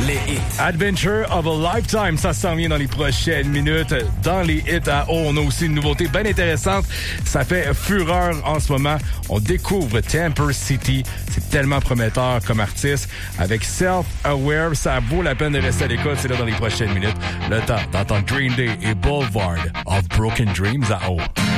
Les hits. Adventure of a Lifetime, ça s'en vient dans les prochaines minutes. Dans les hits, on a aussi une nouveauté bien intéressante. Ça fait fureur en ce moment. On découvre Temper City. C'est tellement prometteur comme artiste. Avec Self-Aware, ça vaut la peine de rester à l'écoute. C'est là dans les prochaines minutes. Le temps d'entendre Green Day et Boulevard of Broken Dreams à haut.